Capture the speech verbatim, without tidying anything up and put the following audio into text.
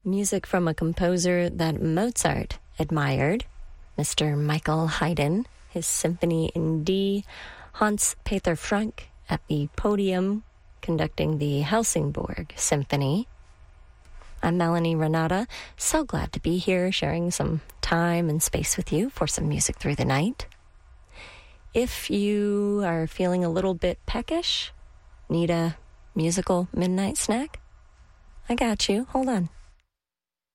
music from a composer that Mozart admired, Mister Michael Haydn, his Symphony in D, Hans Peter Frank at the podium conducting the Helsingborg Symphony. I'm Melanie Renata, so glad to be here sharing some time and space with you for some music through the night. If you are feeling a little bit peckish, need a musical midnight snack, I got you. Hold on.